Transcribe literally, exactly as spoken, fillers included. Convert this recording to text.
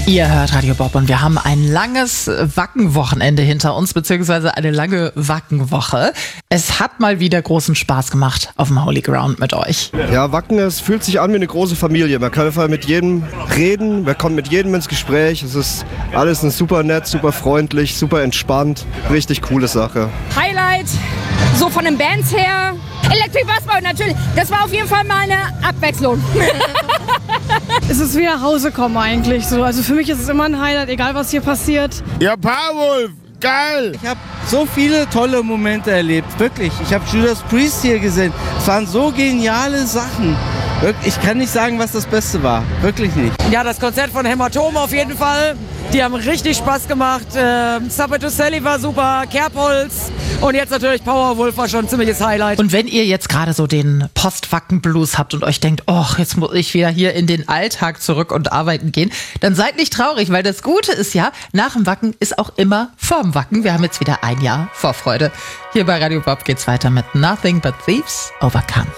Ihr hört Radio Bob und wir haben ein langes Wacken-Wochenende hinter uns, beziehungsweise eine lange Wacken-Woche. Es hat mal wieder großen Spaß gemacht auf dem Holy Ground mit euch. Ja, Wacken, es fühlt sich an wie eine große Familie. Man kann einfach mit jedem reden, man kommt mit jedem ins Gespräch. Es ist alles super nett, super freundlich, super entspannt. Richtig coole Sache. Highlight, so von den Bands her. Electric Bassball natürlich, das war auf jeden Fall mal eine Abwechslung. Es ist wie nach Hause kommen eigentlich so. Also für mich ist es immer ein Highlight, egal was hier passiert. Ja, Powerwolf, geil! Ich habe so viele tolle Momente erlebt, wirklich. Ich habe Judas Priest hier gesehen. Es waren so geniale Sachen. Ich kann nicht sagen, was das Beste war. Wirklich nicht. Ja, das Konzert von Hämatom auf jeden Fall. Die haben richtig Spaß gemacht. Ähm, Sabato Sally war super, Kerbholz und jetzt natürlich Powerwolf war schon ein ziemliches Highlight. Und wenn ihr jetzt gerade so den Post-Wacken-Blues habt und euch denkt, oh, jetzt muss ich wieder hier in den Alltag zurück und arbeiten gehen, dann seid nicht traurig, weil das Gute ist ja, nach dem Wacken ist auch immer vorm Wacken. Wir haben jetzt wieder ein Jahr Vorfreude. Hier bei Radio Bob geht's weiter mit Nothing But Thieves Overcome.